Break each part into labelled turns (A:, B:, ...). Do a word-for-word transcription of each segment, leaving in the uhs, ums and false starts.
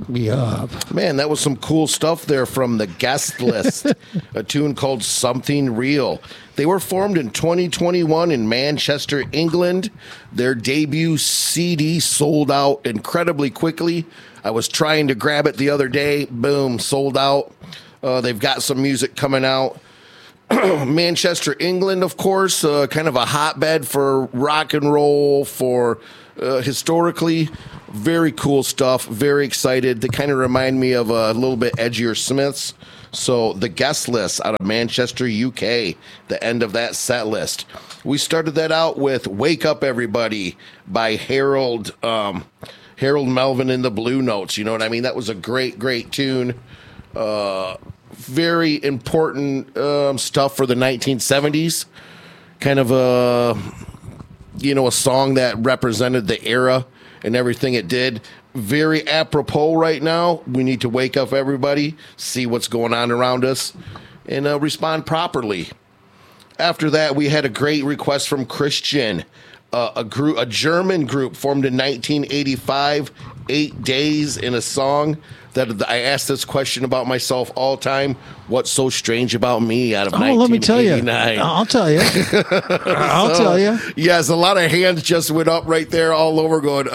A: Yup.
B: Man, that was some cool stuff there from the Guest List, a tune called Something Real. They were formed in twenty twenty-one in Manchester, England. Their debut C D sold out incredibly quickly. I was trying to grab it the other day. Boom, sold out. Uh, they've got some music coming out. Manchester, England, of course, uh, kind of a hotbed for rock and roll, for uh, historically, very cool stuff. Very excited. They kind of remind me of a little bit edgier Smiths. So the Guest List out of Manchester, U K, the end of that set list. We started that out with Wake Up Everybody by Harold um, Harold Melvin and the Blue Notes. You know what I mean? That was a great, great tune. Uh, very important um, stuff for the nineteen seventies. Kind of a, you know, a song that represented the era and everything it did. Very apropos right now. We need to wake up everybody, see what's going on around us, and uh, respond properly. After that, we had a great request from Christian, uh, a group, a German group formed in nineteen eighty-five, Eight Days in a Song. That I ask this question about myself all the time. What's so strange about me out of
A: oh,
B: nineteen eighty-nine?
A: Let me tell you. I'll tell you. I'll
B: so,
A: tell you.
B: Yes, a lot of hands just went up right there all over going, uh,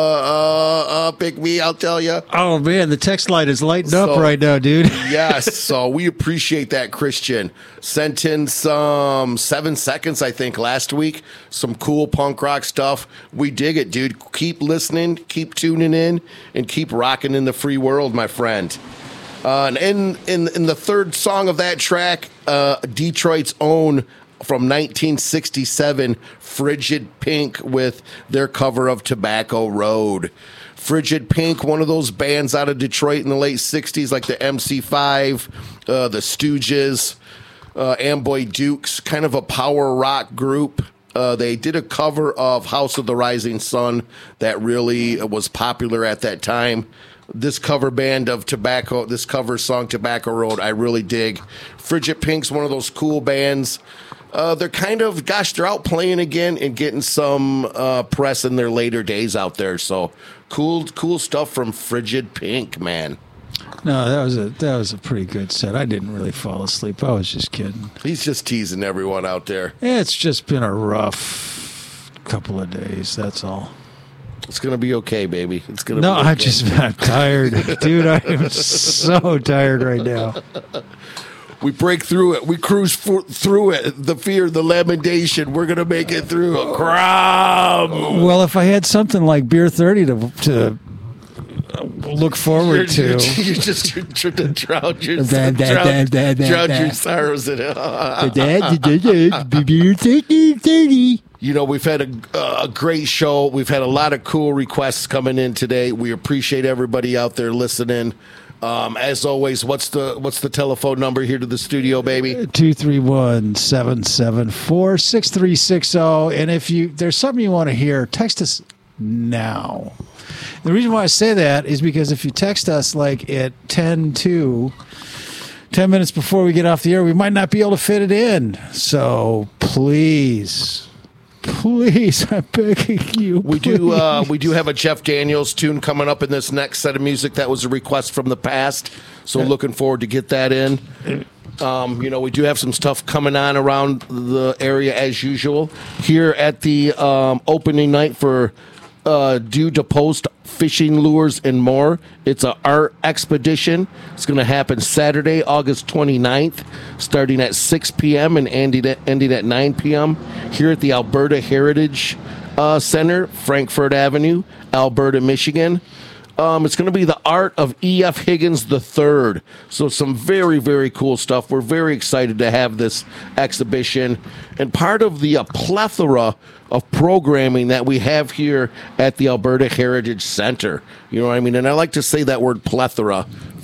B: uh, uh, pick me, I'll tell you.
A: Oh, man, the text line is lighting
B: so,
A: up right now, dude.
B: Yes, so we appreciate that, Christian. Sent in some seven seconds, I think, last week. Some cool punk rock stuff. We dig it, dude. Keep listening, keep tuning in, and keep rocking in the free world, my friend. Uh, and in, in in the third song of that track, uh, Detroit's own from nineteen sixty-seven, Frigid Pink with their cover of Tobacco Road. Frigid Pink, one of those bands out of Detroit in the late sixties, like the M C five, uh, the Stooges, uh, Amboy Dukes, kind of a power rock group. Uh, they did a cover of House of the Rising Sun that really was popular at that time. This cover band of Tobacco, this cover song, Tobacco Road, I really dig. Frigid Pink's one of those cool bands. Uh, they're kind of, gosh, they're out playing again and getting some uh, press in their later days out there. So cool, cool stuff from Frigid Pink, man.
A: No, that was a that was a pretty good set. I didn't really fall asleep. I was just kidding.
B: He's just teasing everyone out there.
A: It's just been a rough couple of days. That's all.
B: It's gonna be okay, baby. It's gonna.
A: No,
B: be okay.
A: I'm just I'm tired, dude. I am so tired right now.
B: We break through it. We cruise for, through it. The fear, the lamentation. We're gonna make it through. Crom.
A: Well, if I had something like Beer thirty to to look forward
B: you're,
A: to,
B: you're, you're just trying to drown your
A: Da, da,
B: drown,
A: da, da, da,
B: drown
A: da.
B: your sorrows in it.
A: Beer thirty.
B: You know, we've had a, a great show. We've had a lot of cool requests coming in today. We appreciate everybody out there listening. Um, as always, what's the what's the telephone number here to the studio, baby?
A: two three one, seven seven four, six three six zero. And if you there's something you want to hear, text us now. The reason why I say that is because if you text us like at ten to ten minutes before we get off the air, we might not be able to fit it in. So please, please, I'm begging you.
B: We
A: please.
B: do uh, we do have a Jeff Daniels tune coming up in this next set of music. That was a request from the past, so looking forward to get that in. Um, you know, we do have some stuff coming on around the area as usual. Here at the um, opening night for uh, Due to Post Fishing Lures and More. It's a art expedition. It's going to happen Saturday, August twenty-ninth, starting at six p.m. and ending at, ending at nine p.m. here at the Alberta Heritage uh, Center, Frankfurt Avenue, Alberta, Michigan. Um, it's going to be the art of E F. Higgins the third. So some very, very cool stuff. We're very excited to have this exhibition. And part of the uh, plethora of programming that we have here at the Alberta Heritage Center. You know what I mean? And I like to say that word plethora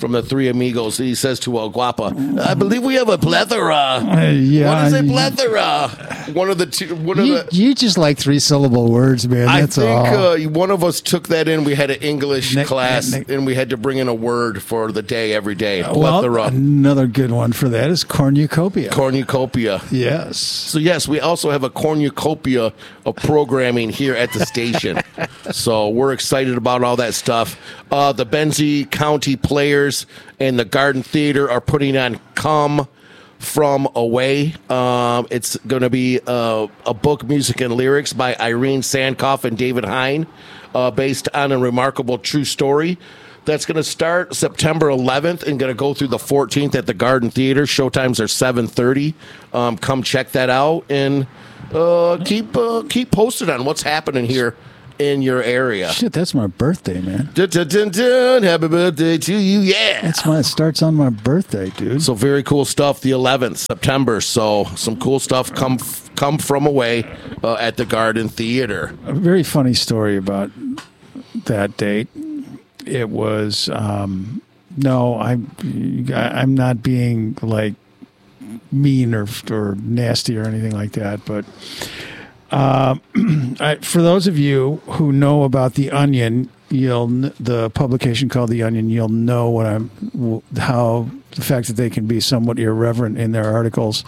B: from the Three Amigos. He says to El Guapa, I believe we have a plethora.
A: Uh, yeah,
B: what is a
A: you-
B: plethora? One of the two. One of
A: You,
B: the.
A: you just like three syllable words, man.
B: I
A: That's
B: think
A: all.
B: uh, one of us took that in. We had an English
A: Nick-
B: class,
A: Nick-
B: and we had to bring in a word for the day every day.
A: well,
B: Plethora,
A: another good one for that is cornucopia.
B: cornucopia.
A: yes.
B: So yes, we also have a cornucopia of programming here at the station. So we're excited about all that stuff. Uh, the Benzie County Players and the Garden Theater are putting on Come From Away. Um, it's going to be uh, a book, music, and lyrics by Irene Sankoff and David Hine, uh, based on a remarkable true story. That's going to start September eleventh and going to go through the fourteenth at the Garden Theater. Showtimes are seven thirty. Um, come check that out and uh, keep uh, keep posted on what's happening here in your area.
A: Shit, that's my birthday, man.
B: Dun, dun, dun, dun. Happy birthday to you, yeah.
A: That's my. It starts on my birthday, dude.
B: So very cool stuff. The eleventh September. So some cool stuff come come from away uh, at the Garden Theater.
A: A very funny story about that date. It was um, no, I'm I'm not being like mean or or nasty or anything like that, but uh, I, for those of you who know about The Onion, you'll the publication called The Onion, you'll know what I'm how the fact that they can be somewhat irreverent in their articles.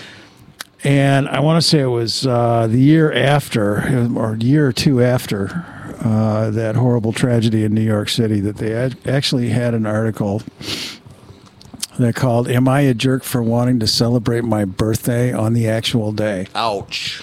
A: And I want to say it was uh, the year after, or a year or two after uh, that horrible tragedy in New York City, that they had actually had an article that called "Am I a Jerk for Wanting to Celebrate My Birthday on the Actual Day?"
B: Ouch.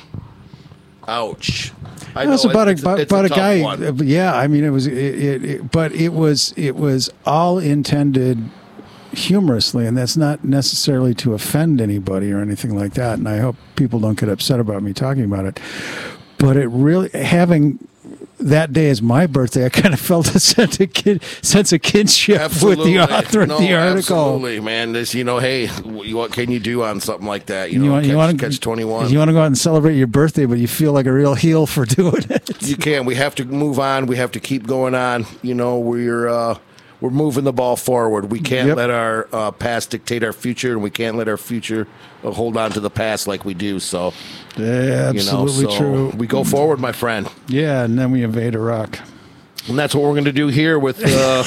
B: Ouch. I
A: It was
B: know,
A: about a
B: it's-
A: about,
B: it's
A: about a
B: tough
A: guy.
B: one.
A: Yeah, I mean, it was, it, it, it, but it was, it was all intended humorously, and that's not necessarily to offend anybody or anything like that. And I hope people don't get upset about me talking about it. But it really, having that day as my birthday, I kind of felt a sense of, kid, sense of kinship
B: Absolutely.
A: with the author of
B: no,
A: the article.
B: Absolutely, man. This, you know, hey, what can you do on something like that? You,
A: You
B: know,
A: want,
B: catch,
A: you want to
B: catch twenty-one.
A: You want to go out and celebrate your birthday, but you feel like a real heel for doing it.
B: You can. We have to move on. We have to keep going on. You know, we're uh, we're moving the ball forward. We can't
A: Yep.
B: let our uh, past dictate our future, and we can't let our future uh, hold on to the past like we do. So,
A: Yeah,
B: you know,
A: absolutely
B: so
A: true.
B: we go forward, my friend.
A: Yeah, and then we invade Iraq.
B: And that's what we're going to do here with uh,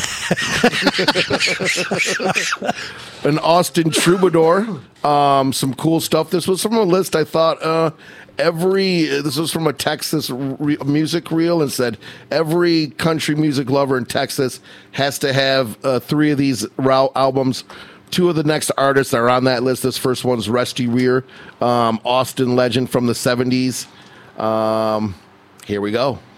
B: an Austin Troubadour. Um, some cool stuff. This was from a list I thought uh, every, this was from a Texas re- music reel, and said every country music lover in Texas has to have uh, three of these Rao albums. Two of the next artists are on that list. This first one's Rusty Rear, um, Austin legend from the seventies. Um, here we go.